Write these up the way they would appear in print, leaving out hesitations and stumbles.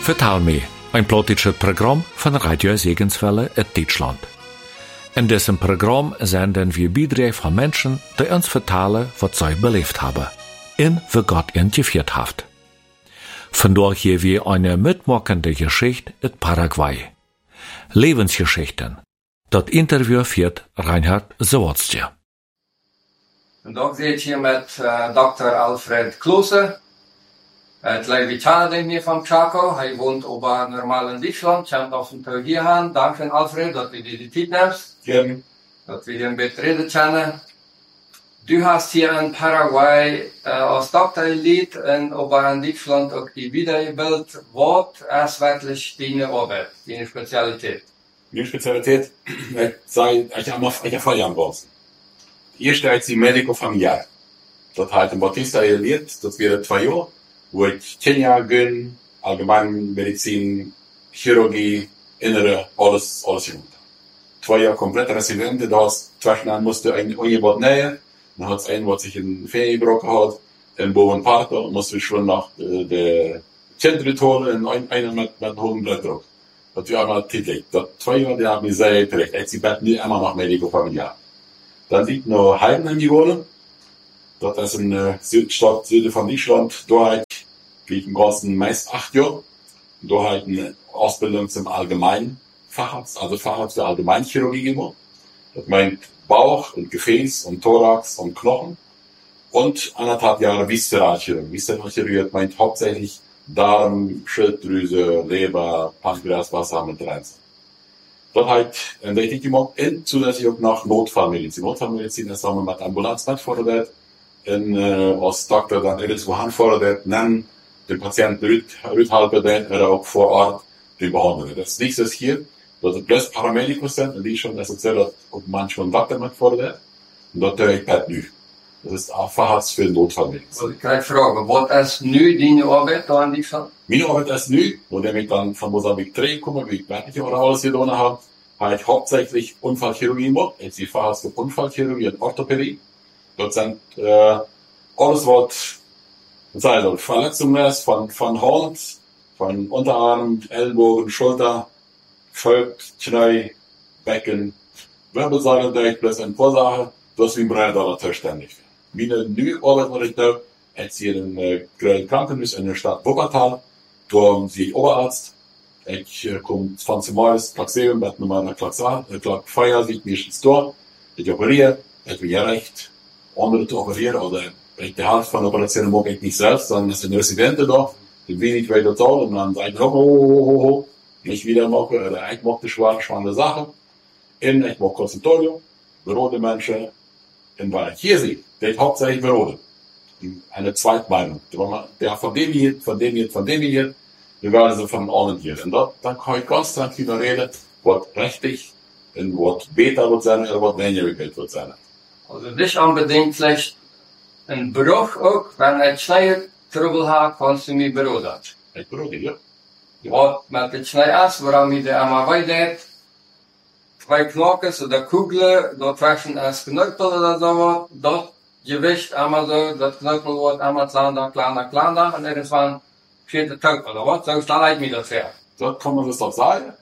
Vertel me, ein politisches Programm von Radio Segenswelle in Deutschland. In diesem Programm senden wir Beiträge von Menschen, die uns vertellen, was sie belebt haben, und wie Gott ihnen geführt hat. Vandaag hier wir eine mitmachende Geschichte in Paraguay. Lebensgeschichten. Das Interview führt Reinhard Zawadzki. Vandaag zit ik hier met Dr. Alfred Klose. Het Levichaner hier van Chaco. Hij woont op normaal in Deutschland. Komt af en toe hier aan. Danke Alfred, dat we die tijd neemt. Gerne. Dat we hier een beetje reden kunnen. Du hast hier in Paraguay als Doktor geleerd en op in Deutschland ook die wiedergebildet. Wat is werkelijk deine Arbeit, deine Spezialität? Meine Spezialität, ich habe Feierabend draußen. Hier steht die Medico familiar. Das heißt, in Bautista gelehrt, das wäre 2 Jahre, wo ich 10 Jahre gehen, Allgemeinmedizin, Chirurgie, Innere, alles gemacht. 2 Jahre komplett Residente, da zwischen musste ein Angebot näher, dann hat es einen, was sich in Ferien gebrochen hat, in Boven Partner, und musste schon nach der Zentritole in einen mit hohem Blutdruck. Das war einmal tätig. Das 2 Jahre, die haben mich sehr geprägt. Jetzt sind die immer noch Medico familiar. Dann liegt noch Heidenheim gewonnen. Das ist eine Stadt Süden von Deutschland. Da liegt im Ganzen meist 8 Jahre. Da hat eine Ausbildung zum Allgemeinfacharzt, also Facharzt für Allgemeinchirurgie gemacht. Das meint Bauch und Gefäß und Thorax und Knochen. Und 1,5 Jahre Viszeralchirurgie. Viszeralchirurgie meint hauptsächlich Darm, Schilddrüse, Leber, Pankreas, Wasser mit rein. Das hat ein richtig gemacht und zusätzlich auch noch Notfallmedizin. Notfallmedizin ist auch mit Ambulanz nicht fordert. Und als Doktor dann irgendwo anfordert, dann den Patienten rüthalten oder auch vor Ort den behandeln. Das nächste ist hier, dass es bloß Paramedicus sind und die schon essentiell, dass auch manchmal ein Doktor mit fordert. Und das höre ich bald nicht. Das ist auch Facharzt für Notfallmedizin. Ich kann fragen, was ist nu deine Arbeit da in Deutschland? Meine Arbeit ist nu, wo ich dann von Mosambik 3 komme, wie ich fertig oder alles getan habe ich hauptsächlich Unfallchirurgie gemacht. Jetzt die Facharzt für Unfallchirurgie und Orthopädie. Dort sind alles, was Verletzungen ist, von Hand, von Unterarm, Ellbogen, Schulter, Schulter, Knie, Becken, Wirbelsäule, plus ein paar Sachen, das wie Brüder da zuständig. Meine neue Arbeit, was ich da, jetzt hier in Grölen Krankenhaus in der Stadt Wuppertal, da sehe ich Oberarzt. Ich komme 20 Mal ins Klaxeum mit meiner Feier, sieht mich ins Tor. Ich operiere, ich bin ja recht, andere zu operieren, oder wenn die Hälfte von der Operation mag ich nicht selbst, dann ist ein Residente da, den wenig weiter zahlen, und dann sage ich, nicht wieder machen, oder ich mache die spannende Sache. Und ich mache Konsultorium, berote Menschen, und weil ich hier sehe, der hauptsächlich berote. Eine Zweitmeinung. Der von dem hier, wir werden so von allen hier. Und dann kann ich ganz tranquil reden, was richtig und was besser wird sein oder was weniger Geld wird sein. Also nicht unbedingt vielleicht ein Bruch auch, wenn ein Schnee Trouble hat, kannst du mich beroden. Ich berote, ja. Was mit dem Schnee ist, woran wir da einmal weiter 2 Knochen oder Kugeln, dort zwischen als Knöpfel oder so, dort Gewicht einmal so, das Knöpfel wird einmal kleiner, und irgendwann steht der Tag oder was, so stelle ich mir das her. Dort kann man das doch sagen.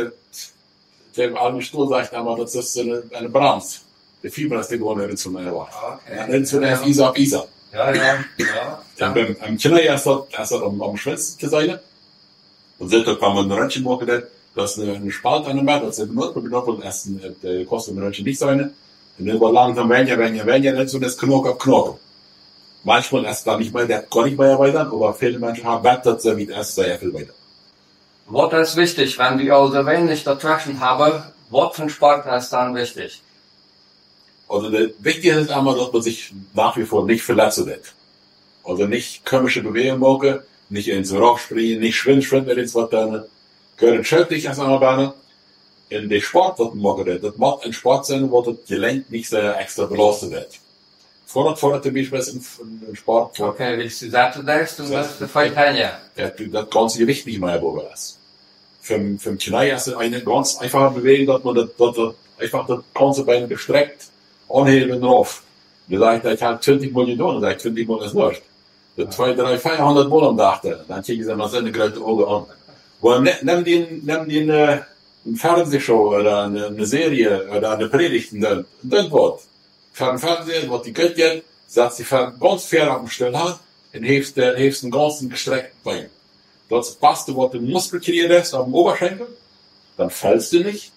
Der alten Stuhl sagt einmal, das ist eine Brand. Der Fieber ist die Grunde zu mir war. Okay. Dann zu der Isa. Ja. Dann beim Kinder erst am Schwänz zur Seite. Und dann kann man ein Röntgen machen, das ist eine Spalte an dem Bett, das ist benutzt, und erst kostet ein Röntgen nicht seine. Und dann war langsam wenn so das Knochen auf Knochen. Manchmal erst da nicht mehr, der kann nicht mehr erweitern, aber viele Menschen haben das so wie erst sehr viel weiter. Was ist wichtig, wenn wir also wenig dazwischen haben, was für ein Sport ist dann wichtig? Also, wichtig ist einmal, dass man sich nach wie vor nicht verletzen wird. Also nicht komische Bewegungen machen, nicht ins Rock springen, nicht schwimmen ins Wasser, gehören schädlich erst einmal gerne. In den Sport, was man machen, das macht ein Sport sein, wo das Gelenk nicht sehr extra belastet wird. Fordert zum Beispiel im Sport. Okay, willst du Saturdays, du wirst du voll ja. Das ganze Gewicht nicht mehr über das. Für Knie ist eine ganz einfache Bewegung, dass man einfach das ganze Bein gestreckt, anheben drauf. Da sagt ich habe 20 Mal getan, da 20 Mal ist nichts. 200, 300, 400 Mal am Tag, dann kriegen sie mal so eine große Augen an. Nimm den eine Fernsehshow oder eine Serie oder eine Predigt und das Wort. Für den Fernseher, was die Gott geht, setzt die ganz fair auf den Stillhand und hebst den ganzen gestreckten Bein. Das passt, was du Muskel kreierst auf dem Oberschenkel, dann fällst du nicht,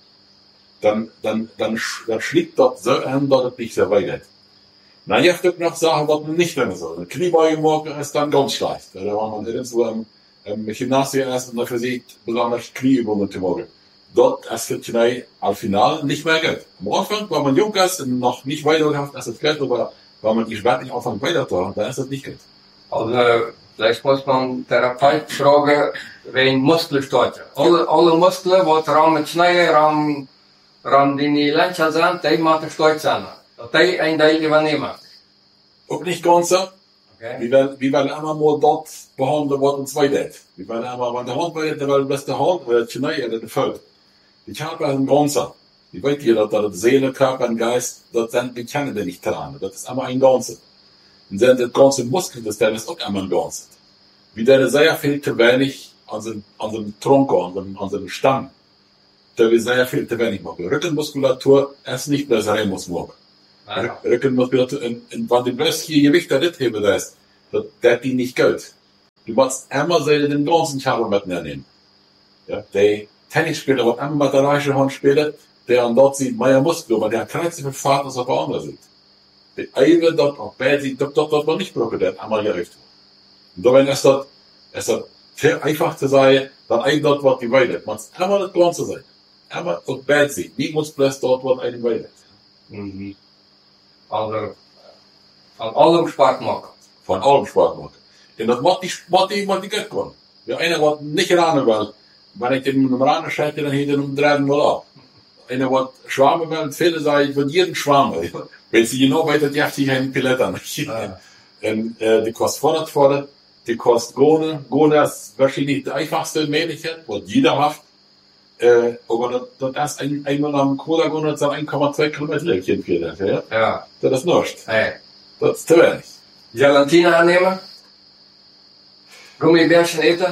dann schlägt das so an, dass es nicht so weit geht. Dann gibt es noch Sachen, was man nicht tun soll. Eine Kniebeuge machen ist dann ganz schlecht. Oder wenn man irgendwo im Gymnasium ist und dafür sieht, besonders Knieübungen zu machen. Dort ist für die al final nicht mehr gut. Am Anfang, wenn man jung ist und noch nicht weitergehabt, ist es gut, aber wenn man die Sport nicht anfängt weiterzuhaben, dann ist es nicht gut. Also, vielleicht muss man Therapeut fragen, wegen Muskelsteuern. Alle Muskeln, die ran mit Schneiden, ran die Ländchen sind, die machen Steuern sein. Dat die een deel übernehmen. Ook niet ganz so. Okay. Wir werden immer mal dort behandeln, was uns weitergeht. Wir werden immer, wenn der Hand weitergeht, weil das der Hand, oder der Schnee, oder der Feld. Die Körper ist ein Ganzer. Ich weiß ja, dass das Seele, Körper und Geist, das sind, wir kennen die nicht dran. Das ist immer ein Ganzer. Und dann das ganze Muskelsystem ist auch immer ein Ganzer. Wie der sehr viel zu wenig an seinem Trunk, an seinem Stamm. Da wir sehr viel zu wenig machen. Rückenmuskulatur ist nicht das Reimusmuskel. Rückenmuskulatur, und wenn du bloß hier Gewicht da nicht heben lässt, das die nicht geht. Du musst immer den ganzen Körper mitnehmen. Ja, die Tennisspieler, die immer mit der reichen Hand spielen, der an dort sieht, mehr Muskel, aber der hat so viel Fahrt, als auf der anderen sieht. Die eine dort auch bei sieht, dort man nicht brauchen, der hat einmal gereicht. Und darum ist das viel einfach zu sein, dann eigentlich dort, was die Weile. Man muss immer das Ganze sein. Immer auch bei sieht. Nie muss bloß dort, was eine Weile. Mhm. Also, von allem Sport machen. Von allem Sport machen. Und das macht die Gott können. Ja, einer, was nicht ran will, wenn ich den ran schalte, dann hätte ihn drehen mal ab. Einer, was schwammen will, viele sagen, von jedem schwammen. Wenn sie genau weiter, die hat sich eine Pilette an. Und, die kostet fordert, die kostet Gone ist wahrscheinlich die einfachste Möglichkeit, was jeder macht. Aber das ist einmal am Kodagon 1,2 Kilometer Läppchen für das, ja? Ja. Das ist nichts. Hey. Das ist zu wenig. Gelatine annehmen. Gummibärchen eten.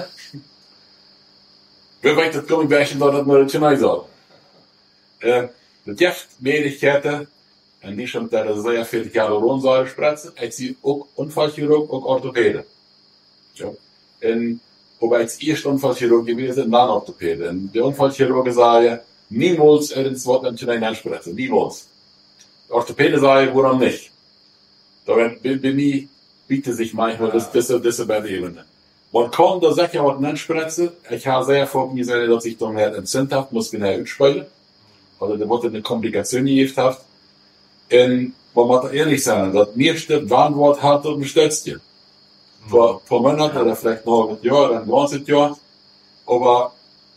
Wie weit das Gummibärchen da, das man nicht sagen. Das gibt Möglichkeiten, und die schon da sehr viele Hyaluronsäure spritzen, als sie auch Unfallchirurg, auch Orthopäde. Ja. Aber als erster Unfallchirurg gewesen, dann Orthopäde. Und die Unfallchirurgen sagen, niemals irgendwas an den einspritzen. Niemals. Die Orthopäde sagen, woran nicht. Da bei mir bietet sich manchmal das bei der Ebene. Man kann da sicher was anspritzen. Ich habe sehr vor mir gesagt, dass ich dann entzündet habe, muss ich ausspielen. Also da wird eine Komplikation gegeben hat. Und man muss ehrlich sein, das meiste Warnwort hat und stützt dir. Vor Monaten oder vielleicht noch ein Jahr oder ein ganzes Jahr. Aber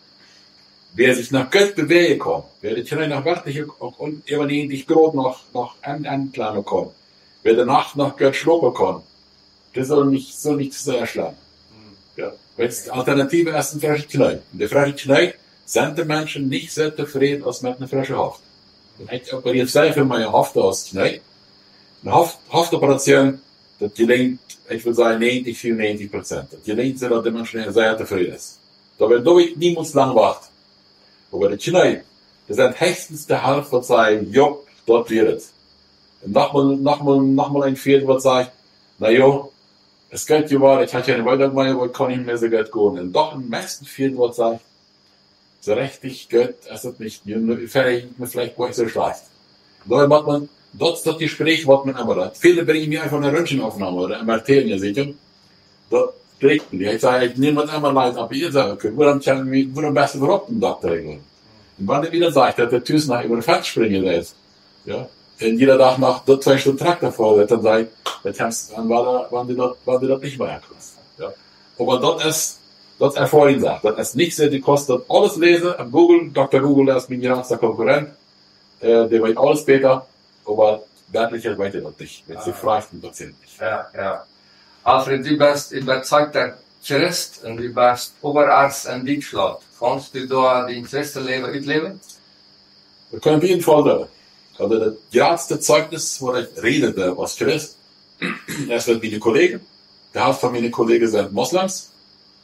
wer sich nach Gott bewegen kann, wer die Kinder nach wirklich und nicht gerade noch anplanen kann, wer danach nach Gott schlafen kann, das soll nicht so erschlagen. Ja. Weil die Alternative ist ein frisches Knie. Und die frische Knie sind die Menschen nicht so zufrieden als mit einer frischen Haft. Und ich operiere sehr viel mehr Haft als Knie. Eine Haftoperation, das gelingt, ich würde sagen, 94%. Das gelingt so, dass die Menschen sehr zufrieden ist. Da wird niemand lang warten. Aber die Knie, das sind höchstens die Hälfte sagen, ja, dort wird es. Und nochmal ein Fehler, was sagt, na ja, es geht ja wahr, ich hatte ja eine Weitergemeinde, aber ich kann nicht mehr so gut gehen. Und doch im meisten Fehler, was sagt, so richtig gut, es ist nicht, vielleicht war ich so schlecht. Da macht man, das Gespräch, was man immer hat. Viele bringen mir einfach eine Röntgenaufnahme oder MRT, ihr seht ja. Das kriegt man. Ich sage, ich nehme das immer leid, aber ihr sagt, okay, wo am besten überhaupt ein Doktor regeln. Und wenn er wieder sagt, dass der Tüß nach über den Feld springen lässt, ja, und jeder Tag nach 2 Stunden Traktor vorwärts, dann sagt, wann die das nicht mehr erklärt. Ja. Aber das erfreuen sagt, das ist nicht sehr, die kostet alles lesen, am Google, Dr. Google ist mein größter Konkurrent, der weiß alles später, aber wirklicher weiß er das nicht, wenn sie fragt, den Patienten nicht. Ja. Alfred, du bist überzeugter Christ und du bist Oberarzt in Deutschland. Kannst du da dein Christenleben ausleben? Das kann auf jeden Fall sein. Also das erste Zeugnis, wo ich redete als Christ, erst mit meinen Kollegen. Die Hälfte von meinen Kollegen sind Moslems.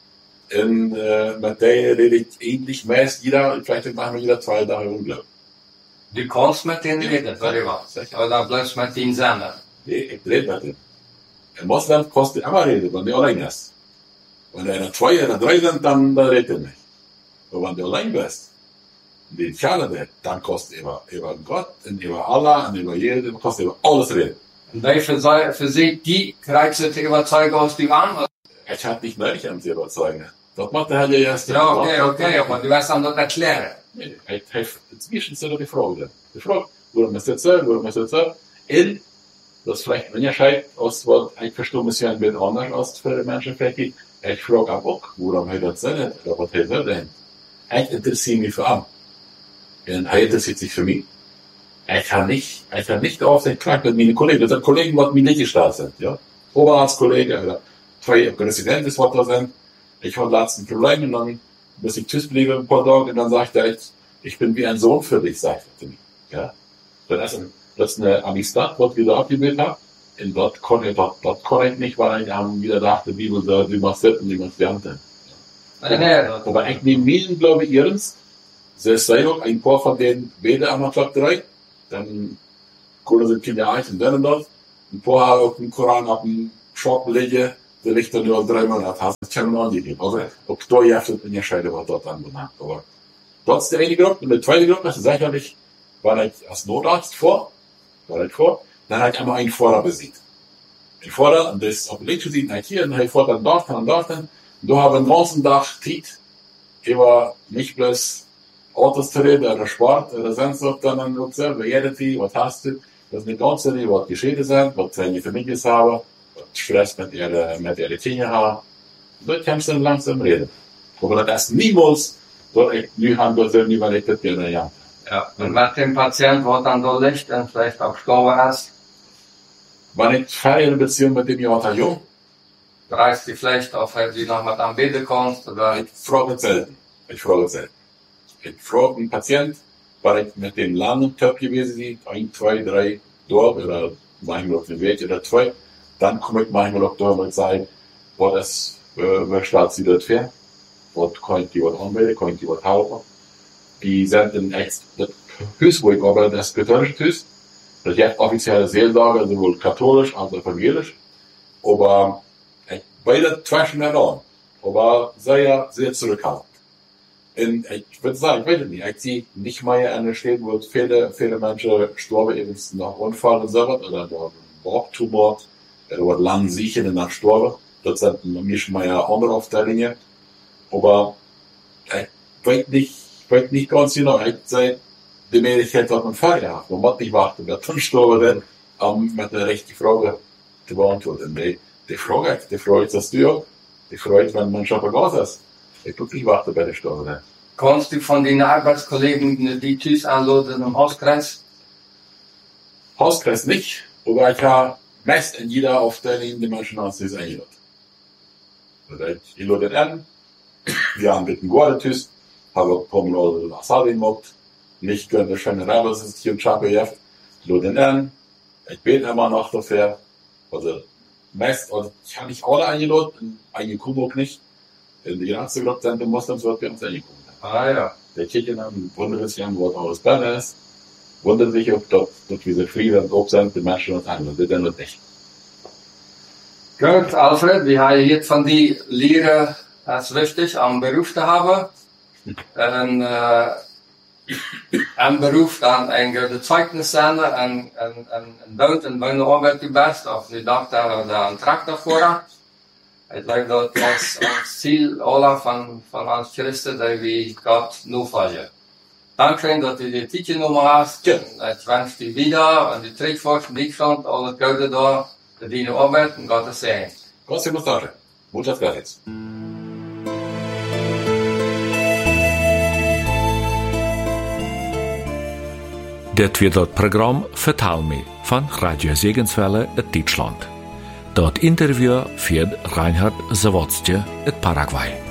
Und mit der redet eigentlich meist jeder, vielleicht machen wir jeder 2 Tage Urlaub. Du kannst mit denen reden, darüber. Aber dann bleibst du mit denen senden. Nee, ich rede mit denen. Ein Moslem kostet immer reden, wenn du allein bist. Wenn einer 2 oder 3 sind, dann redet er nicht. Aber wenn du allein bist, die Schale, dann kostet über Gott und über Allah und über jeden, kostet über alles reden. Und die für sie, die kriegst du die Überzeugung aus die anderen. Ich hatte nicht neulich an sie überzeugen. Das macht der Herr ja erst. Ja, okay, aber du wirst dann das erklären. Nee, ich habe inzwischen so die Frage. Die Frage, warum ist das so, warum ist das so? Und das vielleicht, wenn ihr scheint, aus was ich verstehe, ist ja ein bisschen anders als für die Menschen vielleicht. Ich frage auch, warum hat das so nicht, oder was hat das denn? Ich interessiere mich für an. Und er interessiert sich für mich. Ich kann nicht auf den Knack mit meinen Kollegen. Das sind Kollegen, die mir nicht gestartet sind, ja. Oberarztkollegen oder 2 Präsidenten, was da sind. Ich hatte letzten Problem und dann, bis ich tschüss blieb ein paar Tage, und dann sagte er, ich bin wie ein Sohn für dich, sagte er zu mir, ja. Das ist eine Amistad, was ich da abgebildet habe. Und dort konnte ich nicht, weil ich dann wieder dachte, die Bibel sagt, du machst das und du machst das. Aber ich nehme jeden, glaube ich, ernst. Sie sei auch ein paar von denen beten am Tag 3. Dann können sie keine Eichen dann und dort. Ein paar haben auch den Koran auf dem Schock liegen, der liegt dann nur 3 Monate. Hast du schon angegeben. Also, auch da hast du eine Entscheidung, was dort anbelangt. Aber dort ist die eine Gruppe. Und die zweite Gruppe, das ist sicherlich, war ich als Notarzt dann habe ich einmal einen Vorder besiegt. Ein Vorder, und das ist auf links gesehen, hier, und ich fahre dann dort, und da haben wir den ganzen Tag Zeit, über nicht bloß Autos zu reden, oder Sport, oder sonst was, dann auch selber, was hast du, das ist eine ganze Zeit, was Geschichte sind, was seine Familie haben, was Stress mit ihrer Kinder haben. Dort kannst du dann langsam reden. Aber das niemals, dort ich nie haben, dort selber nie überlegt, ja. Ja, und mit dem Patient, wo dann da liegt und vielleicht auch gestorben ist, wenn ich feiere eine Beziehung mit dem jungen, reißt die vielleicht auf, wenn du noch mit anbeten kannst, oder? Ich frage selten. Ich frage einen Patient, weil ich mit dem langen Top gewesen bin, 1, 2, 3 dort, oder manchmal auf dem Weg oder 2, dann komme ich manchmal auch da und sage, was steht sie dort für? Was kann ich was anbieten, kann ich was helfen? Die sind in echt, das Haus, wo ich arbeite, das katholische Haus. Das ist offizielle Seelsorge, sowohl katholisch als auch evangelisch. Aber beide zwischen mir an. Aber sehr, sehr zurückhaltend. Und ich würde sagen, ich weiß nicht, ich sehe nicht mehr an der Stelle, wo viele Menschen sterben, eben nach Unfall und so was, oder nach einem Bauchtumor, oder lang sichern und nach sterben. Das sind mich mehr andere Aufteilungen. Aber ich weiß nicht ganz genau, ich sage, die Möglichkeit hat man Feierabend. Man muss nicht warten, wer dann sterben, mit der richtigen Frage zu beantworten. Die Frage, dass du auch, die Frage, wenn man schon vergessen ist. Ich muss nicht warten bei der Steuer. Kannst du von den Arbeitskollegen die TÜS anladen im Hauskreis? Hauskreis nicht, aber ich habe meist in jeder Aufteilung die Menschen aus TÜS eingeladen. Ich lade an, wir haben mit dem TÜS, habe ein paar Mal Assad gemacht, nicht können der schöne Rabe, das ist hier im Champion, ich lade an, ich bete immer noch dafür, also ich habe nicht alle eingeladen, eingekommen auch nicht. In die ganze Gruppe sind die Moslems, wird bei uns eingekommen. Ah, ja. Die Kirchen haben wundern sich, wo alles besser ist, wundern sich, ob dort diese Frieden und Ob sind, die Menschen uns an, das denn nicht. Gut, Alfred, wir haben jetzt von die Lehre, das ist wichtig, am Beruf zu haben. Ein Beruf dann ein gutes Zeugnis sein, ein Boot und meine Arbeit die best, auf die Dachter oder ein Traktor vorher. Ich glaube, das ist das Ziel aller von uns Christen, dass wir Gott nur folgen. Dankeschön, dass du die Zeit genommen hast. Ja. Ich wünsche dir wieder und die Trickforschung, Deutschland, alles Gute da, für deine Arbeit und Gottes Segen. Gracias, Mustache. Muchas gracias. Dit weer dat programma Vertaal me van Radio Segenswelle uit Deutschland. Dat interview führt Reinhard Zawadzki uit Paraguay.